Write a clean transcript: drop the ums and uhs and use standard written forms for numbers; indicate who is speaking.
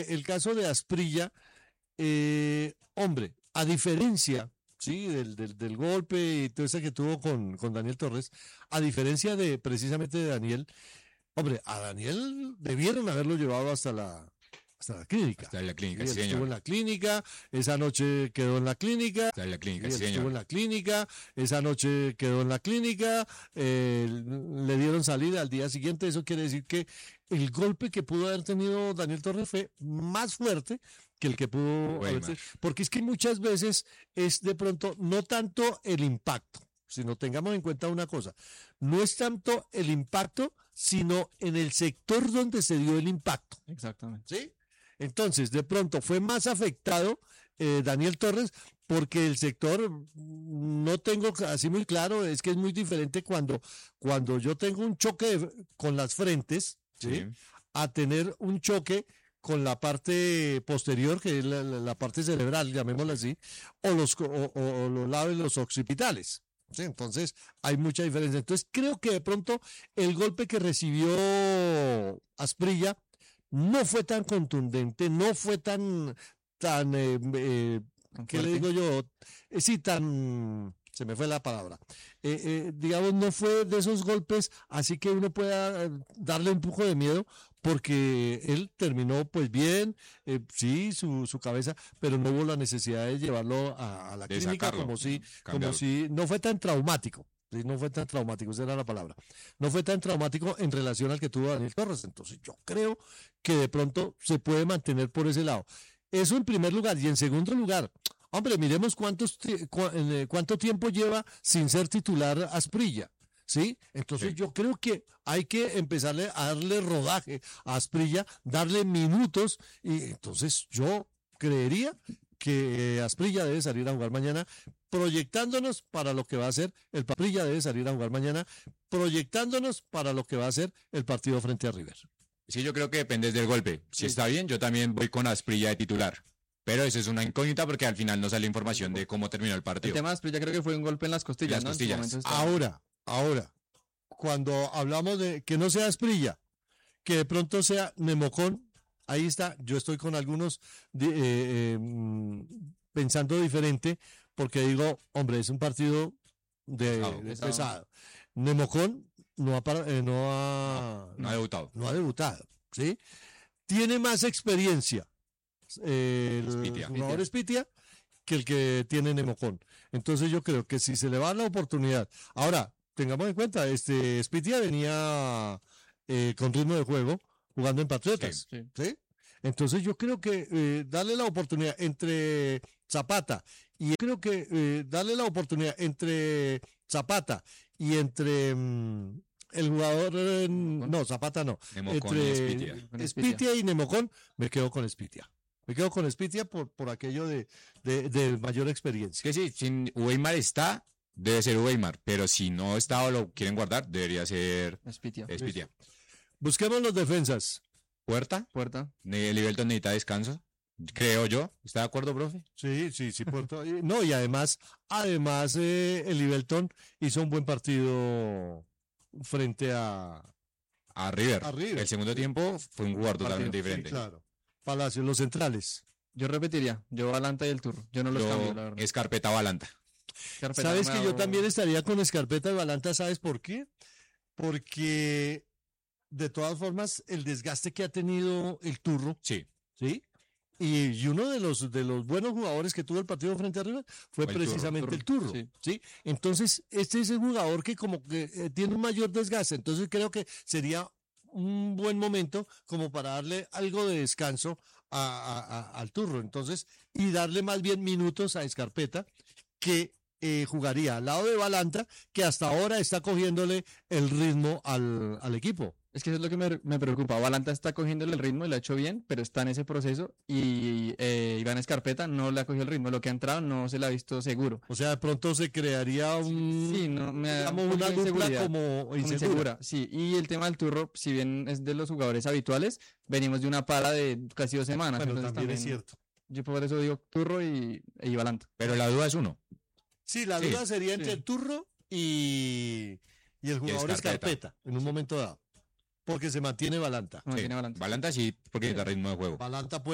Speaker 1: el caso de Asprilla, hombre, a diferencia, sí, del golpe y todo ese que tuvo con Daniel Torres, a diferencia de precisamente de Daniel, hombre, a Daniel debieron haberlo llevado hasta la clínica.
Speaker 2: Hasta la clínica,
Speaker 1: Sí,
Speaker 2: sí,
Speaker 1: él estuvo
Speaker 2: señor.
Speaker 1: en la clínica, esa noche quedó en la clínica.
Speaker 2: Hasta la clínica,
Speaker 1: Sí,
Speaker 2: sí,
Speaker 1: él estuvo
Speaker 2: señor.
Speaker 1: en la clínica, esa noche quedó en la clínica, le dieron salida al día siguiente. Eso quiere decir que el golpe que pudo haber tenido Daniel Torres fue más fuerte que el que pudo haber
Speaker 2: Weimar.
Speaker 1: tenido. Porque es que muchas veces es de pronto no tanto el impacto, sino tengamos en cuenta una cosa, no es tanto el impacto, sino en el sector donde se dio el impacto.
Speaker 3: Exactamente.
Speaker 1: ¿Sí? Entonces, de pronto fue más afectado Daniel Torres porque el sector, no tengo así muy claro, es que es muy diferente cuando yo tengo un choque con las frentes, ¿sí?
Speaker 2: Sí.
Speaker 1: A tener un choque con la parte posterior, que es la parte cerebral, llamémosla así, o los lados, los occipitales. ¿Sí? Entonces, hay mucha diferencia. Entonces, creo que de pronto el golpe que recibió Asprilla no fue tan contundente, no fue tan, ¿qué le digo yo? Sí, se me fue la palabra. Digamos, no fue de esos golpes, así que uno pueda darle un poco de miedo, porque él terminó pues bien, sí, su cabeza, pero no hubo la necesidad de llevarlo a la
Speaker 2: De
Speaker 1: clínica,
Speaker 2: sacarlo,
Speaker 1: como si no fue tan traumático. Sí, no fue tan traumático, esa era la palabra. No fue tan traumático en relación al que tuvo Daniel Torres. Entonces yo creo que de pronto se puede mantener por ese lado. Eso en primer lugar. Y en segundo lugar, hombre, miremos cuánto tiempo lleva sin ser titular Asprilla. ¿Sí? Entonces
Speaker 2: Sí.
Speaker 1: yo creo que hay que empezarle a darle rodaje a Asprilla, darle minutos, y entonces yo creería que Asprilla debe salir a jugar mañana, proyectándonos para lo que va a ser Asprilla debe salir a jugar mañana, proyectándonos para lo que va a ser el partido frente a River.
Speaker 2: Sí, yo creo que depende del golpe. Si
Speaker 1: Sí.
Speaker 2: está bien, yo también voy con Asprilla de titular. Pero eso es una incógnita porque al final no sale información de cómo terminó el
Speaker 3: El
Speaker 2: partido.
Speaker 3: tema de Asprilla creo que fue un golpe en las costillas,
Speaker 2: En las
Speaker 3: ¿no? En su
Speaker 2: costillas.
Speaker 3: momento estaba-
Speaker 1: Ahora, cuando hablamos de que no sea Asprilla, que de pronto sea Nemocón, ahí está, yo estoy con algunos pensando diferente, porque digo, hombre, es un partido
Speaker 2: Pesado.
Speaker 1: pesado. Nemocón no
Speaker 2: No ha debutado.
Speaker 1: no ha debutado, ¿sí? Tiene más experiencia el
Speaker 2: Spitia.
Speaker 1: jugador Spitia que el que tiene Nemocón. Entonces yo creo que si se le va la oportunidad. Ahora, tengamos en cuenta, Spitia venía con ritmo de juego jugando en Patriotas,
Speaker 3: Sí.
Speaker 1: ¿sí? Entonces yo creo que darle la oportunidad entre Zapata y entre el jugador, no, Zapata no,
Speaker 2: Nemocón y Spitia.
Speaker 3: Con
Speaker 1: Spitia y Nemocón, me quedo con Spitia. Me quedo con Spitia por aquello de mayor experiencia.
Speaker 2: Es que sí, si Weimar está, debe ser Weimar. Pero si no está o lo quieren guardar, debería ser
Speaker 3: Spitia.
Speaker 2: Spitia.
Speaker 1: Busquemos los defensas.
Speaker 2: Puerta.
Speaker 3: Puerta.
Speaker 2: Livelton necesita descanso. Creo yo. ¿Está de acuerdo, profe?
Speaker 1: Sí, Puerto. No, y además, el Livelton hizo un buen partido frente a
Speaker 2: River.
Speaker 1: A River.
Speaker 2: El segundo tiempo fue un jugador totalmente
Speaker 1: Sí,
Speaker 2: diferente.
Speaker 1: claro. Palacio, los centrales.
Speaker 3: Yo repetiría. Yo Balanta y el Turro. Yo no los cambio, la verdad.
Speaker 2: Escarpeta Balanta.
Speaker 3: Carpeta
Speaker 1: ¿Sabes
Speaker 3: no
Speaker 1: que
Speaker 3: me
Speaker 1: yo
Speaker 3: ha dado-
Speaker 1: también estaría con Escarpeta y Balanta? ¿Sabes por qué? Porque de todas formas el desgaste que ha tenido el Turro,
Speaker 2: Sí.
Speaker 1: ¿sí? Y uno de los buenos jugadores que tuvo el partido frente a River fue
Speaker 2: Fue el
Speaker 1: precisamente el Turro,
Speaker 3: sí.
Speaker 1: ¿sí? Entonces, este es el jugador que como que tiene un mayor desgaste, entonces creo que sería un buen momento como para darle algo de descanso al Turro, entonces, y darle más bien minutos a Escarpeta, que jugaría al lado de Balanta, que hasta ahora está cogiéndole el ritmo al equipo.
Speaker 3: Es que eso es lo que me preocupa. Balanta está cogiéndole el ritmo y lo ha hecho bien, pero está en ese proceso y Iván Escarpeta no le ha cogido el ritmo. Lo que ha entrado no se le ha visto seguro.
Speaker 1: O sea, de pronto se crearía
Speaker 3: Sí, no, me da
Speaker 1: digamos,
Speaker 3: un poquito
Speaker 1: una
Speaker 3: de
Speaker 1: dupla
Speaker 3: inseguridad.
Speaker 1: como
Speaker 3: Como insegura, sí. Y el tema del Turro, si bien es de los jugadores habituales, venimos de una para de casi 2 semanas.
Speaker 1: Bueno,
Speaker 3: entonces
Speaker 1: también es cierto.
Speaker 3: Yo por eso digo Turro y Balanta.
Speaker 2: Pero la duda es uno.
Speaker 1: Sí, la
Speaker 2: Sí,
Speaker 1: duda sería entre
Speaker 3: sí.
Speaker 1: el Turro y el jugador
Speaker 2: Escarpeta.
Speaker 1: Escarpeta en un momento dado. Porque se mantiene Balanta.
Speaker 3: No
Speaker 2: Sí.
Speaker 3: tiene Balanta.
Speaker 2: Balanta sí, porque necesita ritmo de juego.
Speaker 1: Balanta puede